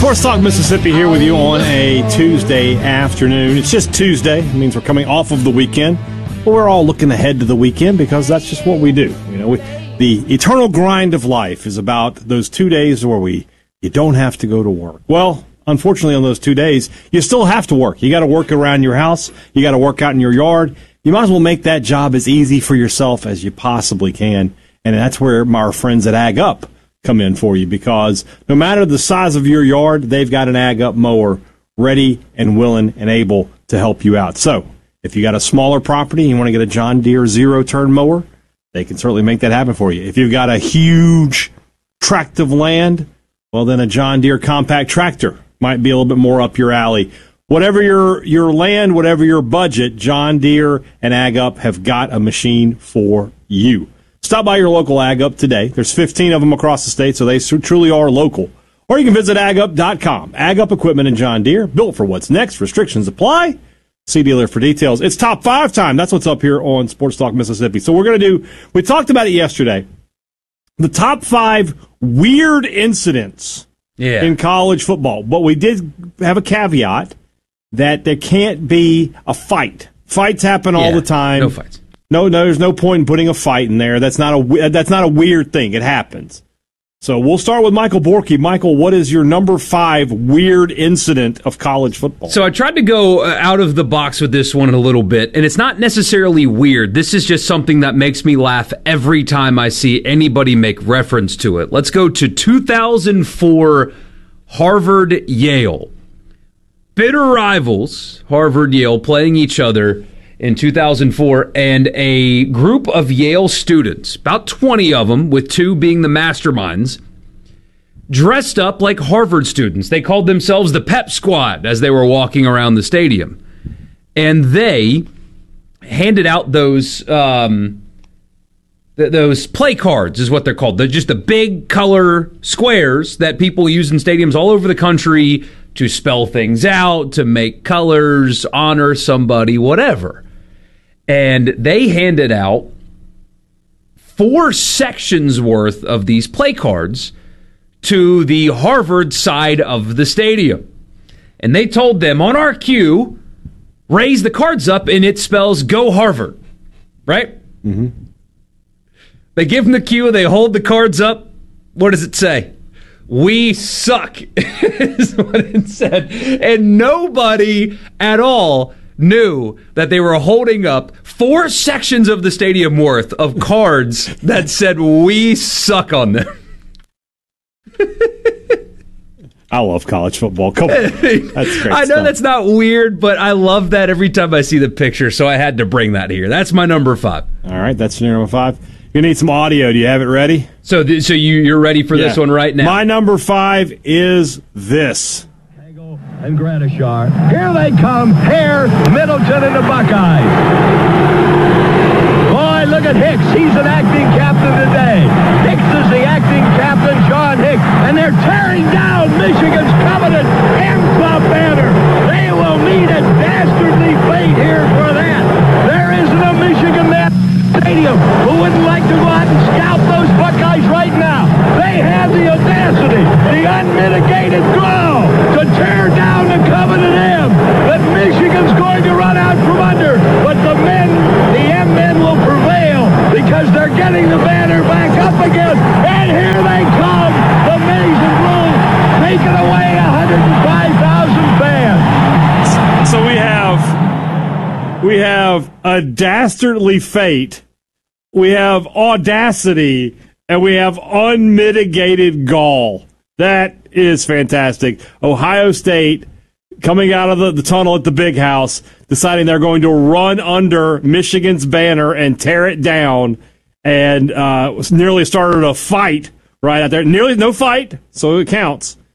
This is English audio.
Sports Talk Mississippi here with you on a Tuesday afternoon. It's just Tuesday. It means we're coming off of the weekend. But we're all looking ahead to the weekend because that's just what we do. You know, the eternal grind of life is about those 2 days where you don't have to go to work. Well, unfortunately, on those 2 days, you still have to work. You got to work around your house. You got to work out in your yard. You might as well make that job as easy for yourself as you possibly can. And that's where our friends at Ag Up come in for you, because no matter the size of your yard, they've got an Ag Up mower ready and willing and able to help you out. So if you got a smaller property and you want to get a John Deere zero-turn mower, they can certainly make that happen for you. If you've got a huge tract of land, well, then a John Deere compact tractor might be a little bit more up your alley. Whatever your land, whatever your budget, John Deere and Ag Up have got a machine for you. Stop by your local Ag Up today. There's 15 of them across the state, so they truly are local. Or you can visit agup.com. Ag Up Equipment and John Deere, built for what's next. Restrictions apply. See dealer for details. It's top 5 time. That's what's up here on Sports Talk Mississippi. So we talked about it yesterday, the top 5 weird incidents in college football. But we did have a caveat that there can't be a fight. Fights happen all the time. No fights. No, there's no point in putting a fight in there. That's not a weird thing. It happens. So we'll start with Michael Borky. Michael, what is your number 5 weird incident of college football? So I tried to go out of the box with this one a little bit, and it's not necessarily weird. This is just something that makes me laugh every time I see anybody make reference to it. Let's go to 2004 Harvard-Yale. Bitter rivals, Harvard-Yale, playing each other in 2004, and a group of Yale students, about 20 of them, with 2 being the masterminds, dressed up like Harvard students. They called themselves the Pep Squad as they were walking around the stadium. And they handed out those play cards, is what they're called. They're just the big color squares that people use in stadiums all over the country to spell things out, to make colors, honor somebody, whatever. And they handed out 4 sections worth of these play cards to the Harvard side of the stadium. And they told them, on our cue, raise the cards up and it spells Go Harvard. Right? Mm-hmm. They give them the cue, they hold the cards up. What does it say? We suck, is what it said. And nobody at all knew that they were holding up 4 sections of the stadium worth of cards that said we suck on them. I love college football. Come on. That's great I know stuff. That's not weird, but I love that every time I see the picture, so I had to bring that here. That's my number 5. All right, that's your number 5. You need some audio. Do you have it ready? So you're ready for this one right now? My number 5 is this. And Gradishar. Here they come. Hare, Middleton, and the Buckeyes. Boy, look at Hicks. He's an acting captain today. Hicks is the acting captain, John Hicks. And they're tearing down Michigan's coveted M Club banner. They will meet a dastardly fate here for that. There isn't a Michigan man stadium who wouldn't like to go out and scalp those Buckeyes right now. They have the audacity, the unmitigated gall to tear down the coveted M that Michigan's going to run out from under. But the M men will prevail because they're getting the banner back up again. And here they come, the Maize and Blue, taking away 105,000 fans. So we have a dastardly fate, we have audacity, and we have unmitigated gall. That is fantastic. Ohio State coming out of the tunnel at the Big House, deciding they're going to run under Michigan's banner and tear it down, and nearly started a fight right out there. Nearly no fight, so it counts.